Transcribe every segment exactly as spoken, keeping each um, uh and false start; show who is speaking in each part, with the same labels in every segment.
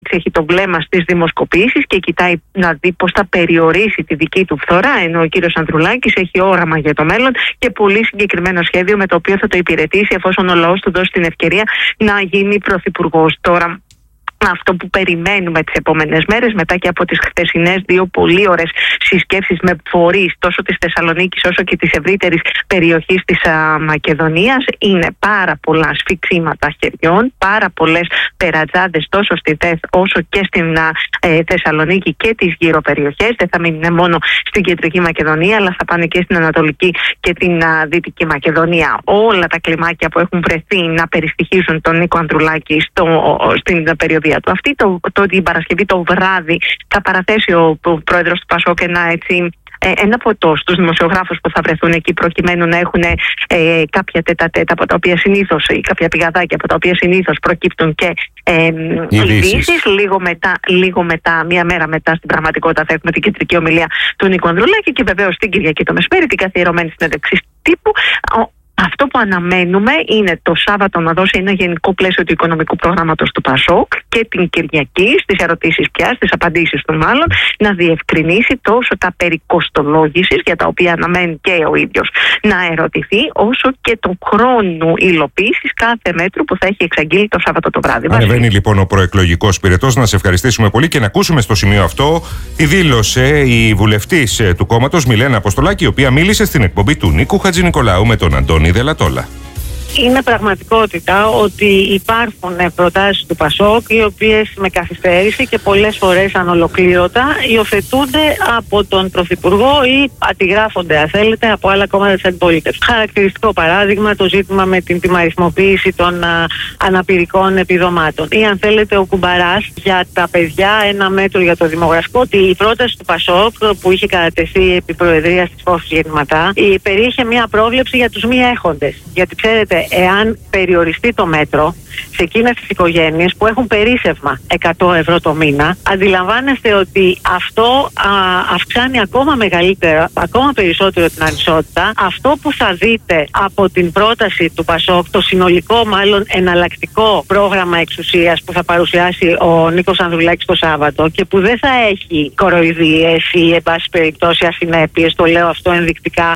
Speaker 1: έτσι έχει το βλέμμα στις δημοσκοπήσεις και κοιτάει να δει πώς θα περιορίσει τη δική του φθορά, ενώ ο κύριος Ανδρουλάκης έχει όραμα για το μέλλον και πολύ συγκεκριμένο σχέδιο με το οποίο θα το υπηρετήσει εφόσον ο λαός του δώσει την ευκαιρία να γίνει πρωθυπουργός. Τώρα, αυτό που περιμένουμε τις επόμενες μέρες, μετά και από τις χθεσινές δύο πολύ ωραίες συσκέψεις με φορείς τόσο της Θεσσαλονίκης όσο και της ευρύτερης περιοχής της α, Μακεδονίας, είναι πάρα πολλά σφιξίματα χεριών, πάρα πολλές περατζάντες τόσο στη ΔΕΘ όσο και στην α, ε, Θεσσαλονίκη και τις γύρω περιοχές. Δεν θα μείνουν μόνο στην Κεντρική Μακεδονία, αλλά θα πάνε και στην Ανατολική και την α, Δυτική Μακεδονία. Όλα τα κλιμάκια που έχουν βρεθεί να περιστοιχίζουν τον Νίκο Ανδρουλάκη στο, στην περιοδία του αυτή, το, το, την Παρασκευή το βράδυ θα παραθέσει ο, ο πρόεδρος του Πασόκ ένα, έτσι, ε, ένα φωτό στους δημοσιογράφους που θα βρεθούν εκεί προκειμένου να έχουν ε, κάποια τέτα-τέτα από τα οποία συνήθως ή κάποια πηγαδάκια από τα οποία συνήθως προκύπτουν και ε, ειδήσεις. Λίγο μετά, λίγο μετά, μία μέρα μετά στην πραγματικότητα θα έχουμε την κεντρική ομιλία του Νίκου Ανδρουλάκη και βεβαίως την Κυριακή το μεσημέρι την καθιερωμένη συνέντευξη τύπου. Αυτό που αναμένουμε είναι το Σάββατο να δώσει ένα γενικό πλαίσιο του οικονομικού προγράμματος του Πασόκ και την Κυριακή στις ερωτήσεις πια, στις απαντήσεις του μάλλον, να διευκρινίσει τόσο τα περί κοστολόγησης για τα οποία αναμένει και ο ίδιος να ερωτηθεί, όσο και το χρόνο υλοποίησης κάθε μέτρου που θα έχει εξαγγείλει το Σάββατο το βράδυ.
Speaker 2: Ανεβαίνει λοιπόν ο προεκλογικός πυρετός. Να σε ευχαριστήσουμε πολύ και να ακούσουμε στο σημείο αυτό τι δήλωσε η βουλευτής του κόμματος Μιλένα Αποστολάκη, η οποία μίλησε στην εκπομπή του Νίκου Χατζηνικολάου με τον Αντώνη Δελατόλα.
Speaker 3: Είναι πραγματικότητα ότι υπάρχουν προτάσεις του Πασόκ οι οποίες με καθυστέρηση και πολλές φορές ανολοκλήρωτα υιοθετούνται από τον Πρωθυπουργό ή αντιγράφονται, αν θέλετε, από άλλα κόμματα της αντιπολίτευσης. Χαρακτηριστικό παράδειγμα το ζήτημα με την τιμαριθμοποίηση των α, αναπηρικών επιδομάτων. Ή αν θέλετε ο Κουμπαράς για τα παιδιά, ένα μέτρο για το δημογραφικό. Ότι η πρόταση του Πασόκ που είχε κατατεθεί επί προεδρίας της Φόφης Γεννηματά περιείχε μια πρόβλεψη για τους μη έχοντες. Γιατί ξέρετε, εάν περιοριστεί το μέτρο σε εκείνες τις οικογένειες που έχουν περίσσευμα εκατό ευρώ το μήνα, αντιλαμβάνεστε ότι αυτό α, αυξάνει ακόμα μεγαλύτερα, ακόμα περισσότερο την ανισότητα. Αυτό που θα δείτε από την πρόταση του Πασόκ, το συνολικό μάλλον εναλλακτικό πρόγραμμα εξουσίας που θα παρουσιάσει ο Νίκος Ανδρουλάκης το Σάββατο και που δεν θα έχει κοροϊδίες ή εν πάση περιπτώσει ασυνέπειες, το λέω αυτό ενδεικτικά.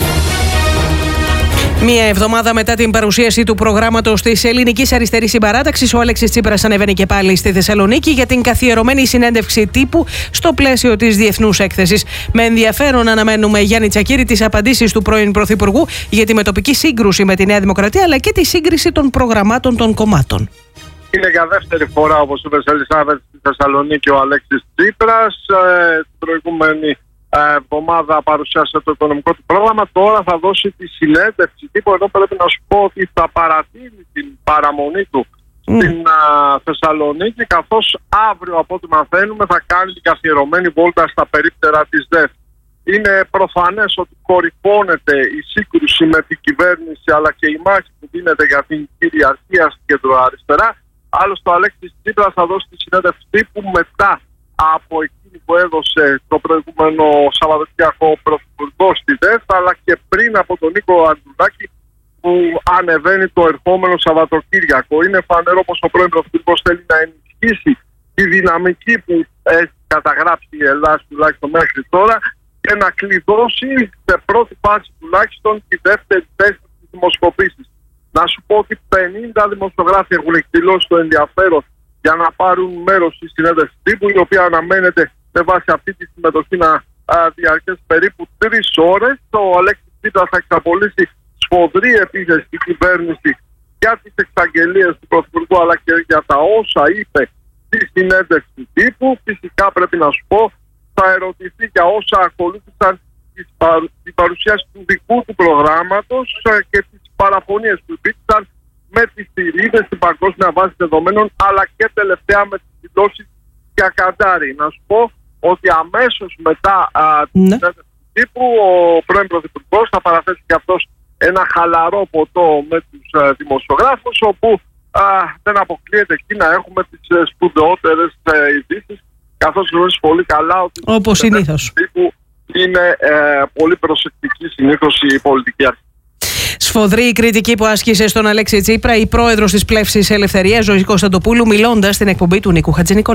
Speaker 4: Μία εβδομάδα μετά την παρουσίαση του προγράμματος της Ελληνικής Αριστερής Συμπαράταξης, ο Αλέξης Τσίπρας ανεβαίνει και πάλι στη Θεσσαλονίκη για την καθιερωμένη συνέντευξη τύπου στο πλαίσιο της διεθνούς έκθεσης. Με ενδιαφέρον αναμένουμε, Γιάννη Τσακίρη, τις απαντήσεις του πρώην Πρωθυπουργού για τη μετοπική σύγκρουση με τη Νέα Δημοκρατία αλλά και τη σύγκριση των προγραμμάτων των κομμάτων.
Speaker 5: Είναι για δεύτερη φορά, όπως είπε Ελισάβετ, στη Θεσσαλονίκη ο Αλέξης Τσίπρας. Ε, την προηγούμενη εβδομάδα παρουσιάσε το οικονομικό του πρόγραμμα. Τώρα θα δώσει τη συνέντευξη τύπου. Εδώ πρέπει να σου πω ότι θα παρατείνει την παραμονή του mm. στην α, Θεσσαλονίκη, καθώς αύριο, από ό,τι μαθαίνουμε, θα κάνει την καθιερωμένη βόλτα στα περίπτερα της ΔΕΘ. Είναι προφανές ότι κορυφώνεται η σύγκρουση με την κυβέρνηση, αλλά και η μάχη που δίνεται για την κυριαρχία στην κεντροαριστερά. Άλλωστε, ο Αλέξης Τσίπρας θα δώσει τη συνέντευξη τύπου μετά από εκείνη που έδωσε το προηγούμενο Σαββατοκύριακο πρωθυπουργό στη ΔΕΘ, αλλά και πριν από τον Νίκο Ανδρουλάκη που ανεβαίνει το ερχόμενο Σαββατοκύριακο. Είναι φανερό πως ο πρώην πρωθυπουργός θέλει να ενισχύσει τη δυναμική που έχει καταγράψει η Ελλάδα τουλάχιστον μέχρι τώρα και να κλειδώσει σε πρώτη φάση τουλάχιστον τη δεύτερη θέση της δημοσκοπήσεις. Να σου πω ότι πενήντα δημοσιογράφοι έχουν εκδηλώσει το ενδιαφέρον για να πάρουν μέρος στη συνέντευξη τύπου, η οποία αναμένεται με βάση αυτή τη συμμετοχή να α, διαρκέσει περίπου τρεις ώρες. Ο Αλέξης Τσίπρας θα εξαπολύσει σφοδρή επίθεση στην κυβέρνηση για τις εξαγγελίες του Πρωθυπουργού, αλλά και για τα όσα είπε στη συνέντευξη τύπου. Φυσικά πρέπει να σου πω, θα ερωτηθεί για όσα ακολούθησαν την παρουσίαση του δικού του προγράμματος και τις παραφωνίες που υπήρξαν με τις θηρίδες στην παγκόσμια βάση δεδομένων, αλλά και τελευταία με τις δηλώσεις για Καντάρι. Να σου πω ότι αμέσως μετά α, την
Speaker 4: ναι.
Speaker 5: συνέντευξη τύπου ο πρώην Πρωθυπουργός θα παραθέσει και αυτός ένα χαλαρό ποτό με τους α, δημοσιογράφους, όπου α, δεν αποκλείεται εκεί να έχουμε τις α, σπουδαιότερες ειδήσεις, καθώς γνωρίζεις πολύ καλά ότι
Speaker 4: όπως συνήθως
Speaker 5: τύπου είναι ε, πολύ προσεκτική συνήθως η πολιτική αρχή.
Speaker 4: Σφοδρή η κριτική που άσκησε στον Αλέξη Τσίπρα η πρόεδρος της Πλεύσης Ελευθερίας, Ζωή Κωνσταντοπούλου, μιλώντας στην εκπομπή του Νίκου Χατζηνικολάου.